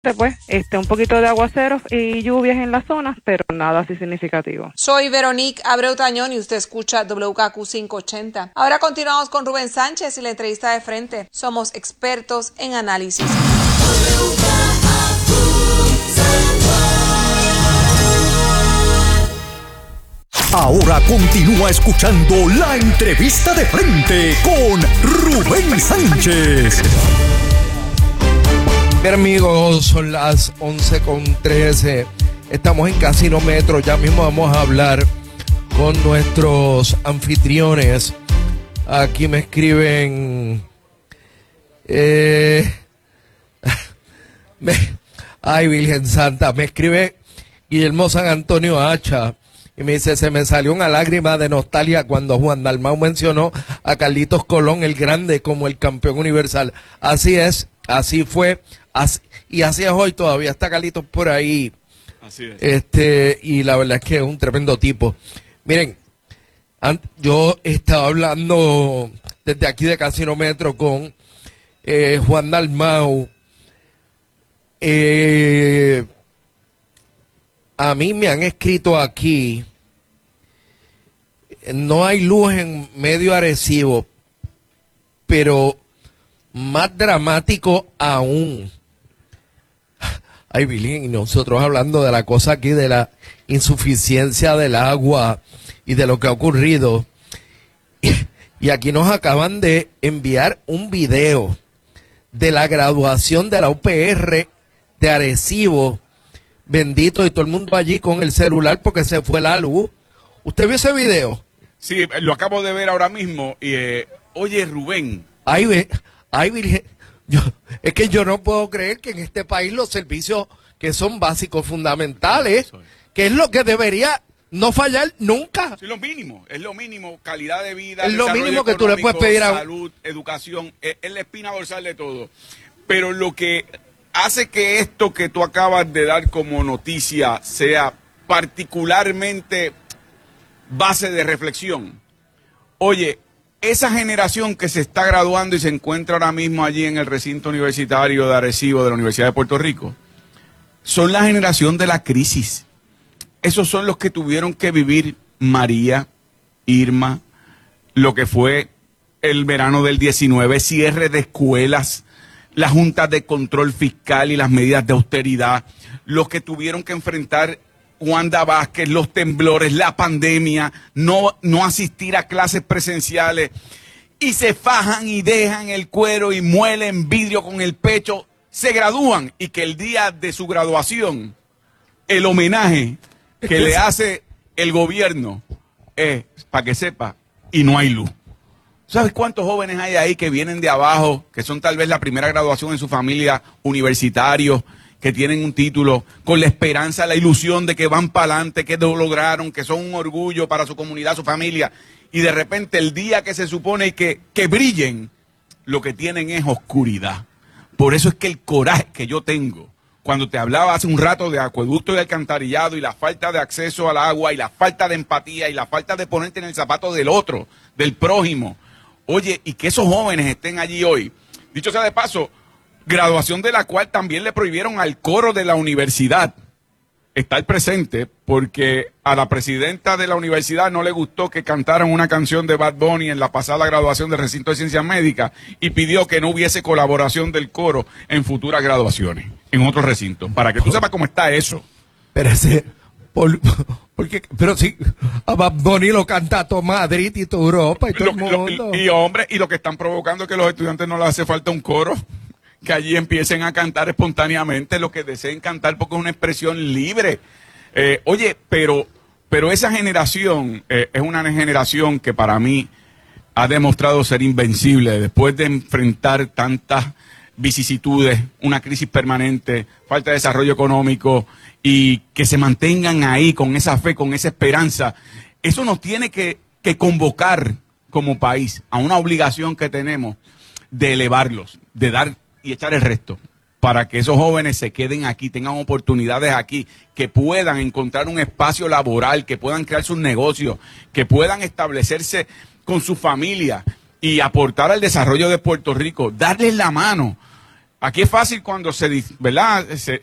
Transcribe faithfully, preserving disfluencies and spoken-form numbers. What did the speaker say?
pues este un poquito de aguaceros y lluvias en la zona, pero nada así significativo. Soy Veronique Abreu Tañón y usted escucha W K Q quinientos ochenta. Ahora continuamos con Rubén Sánchez y la entrevista de frente. Somos expertos en análisis. Ahora continúa escuchando la entrevista de frente con Rubén Sánchez. Bien, amigos, son las once con trece. Estamos en Casino Metro. Ya mismo vamos a hablar con nuestros anfitriones. Aquí me escriben. Eh, me, ay, Virgen Santa. Me escribe Guillermo San Antonio Hacha. Y me dice, se me salió una lágrima de nostalgia cuando Juan Dalmau mencionó a Carlitos Colón, el grande, como el campeón universal. Así es, así fue, así, y así es hoy, todavía está Carlitos por ahí. Así es. Este, y la verdad es que es un tremendo tipo. Miren, yo estaba hablando desde aquí de Casino Metro con eh, Juan Dalmau. Eh... A mí me han escrito aquí, no hay luz en medio Arecibo, pero más dramático aún. Ay, Bilín, y nosotros hablando de la cosa aquí, de la insuficiencia del agua y de lo que ha ocurrido. Y, y aquí nos acaban de enviar un video de la graduación de la U P R de Arecibo. Bendito, y todo el mundo allí con el celular porque se fue la luz. ¿Usted vio ese video? Sí, lo acabo de ver ahora mismo. Y, eh, oye, Rubén. Ay, ve, ay, Virgen, yo, es que yo no puedo creer que en este país los servicios que son básicos, fundamentales, que es lo que debería no fallar nunca. Sí, lo mínimo, es lo mínimo, calidad de vida, es lo mínimo que tú le puedes pedir a salud, educación, es, es la espina dorsal de todo. Pero lo que hace que esto que tú acabas de dar como noticia sea particularmente base de reflexión. Oye, esa generación que se está graduando y se encuentra ahora mismo allí en el recinto universitario de Arecibo de la Universidad de Puerto Rico, son la generación de la crisis. Esos son los que tuvieron que vivir María, Irma, lo que fue el verano del diecinueve, cierre de escuelas, las juntas de control fiscal y las medidas de austeridad, los que tuvieron que enfrentar Wanda Vázquez, los temblores, la pandemia, no, no asistir a clases presenciales, y se fajan y dejan el cuero y muelen vidrio con el pecho, se gradúan, y que el día de su graduación, el homenaje que le hace el gobierno es, para que sepa, y no hay luz. ¿Sabes cuántos jóvenes hay ahí que vienen de abajo, que son tal vez la primera graduación en su familia, universitarios, que tienen un título, con la esperanza, la ilusión de que van para adelante, que lo lograron, que son un orgullo para su comunidad, su familia, y de repente el día que se supone que, que brillen, lo que tienen es oscuridad. Por eso es que el coraje que yo tengo, cuando te hablaba hace un rato de acueducto y alcantarillado y la falta de acceso al agua y la falta de empatía y la falta de ponerte en el zapato del otro, del prójimo, oye, y que esos jóvenes estén allí hoy. Dicho sea de paso, graduación de la cual también le prohibieron al coro de la universidad estar presente porque a la presidenta de la universidad no le gustó que cantaran una canción de Bad Bunny en la pasada graduación del recinto de ciencias médicas y pidió que no hubiese colaboración del coro en futuras graduaciones en otros recintos, para que tú sepas cómo está eso. Pero ese, por, porque, pero sí, a Bad Bunny lo canta todo Madrid y toda Europa y todo Lo, el mundo. lo, y hombre, y lo que están provocando es que a los estudiantes no les hace falta un coro, que allí empiecen a cantar espontáneamente lo que deseen cantar porque es una expresión libre. Eh, oye, pero, pero esa generación eh, es una generación que para mí ha demostrado ser invencible después de enfrentar tantas vicisitudes, una crisis permanente, falta de desarrollo económico, y que se mantengan ahí con esa fe, con esa esperanza. Eso nos tiene que, que convocar como país a una obligación que tenemos de elevarlos, de dar y echar el resto, para que esos jóvenes se queden aquí, tengan oportunidades aquí, que puedan encontrar un espacio laboral, que puedan crear sus negocios, que puedan establecerse con su familia y aportar al desarrollo de Puerto Rico, darles la mano. Aquí es fácil cuando se, di- ¿verdad? Se,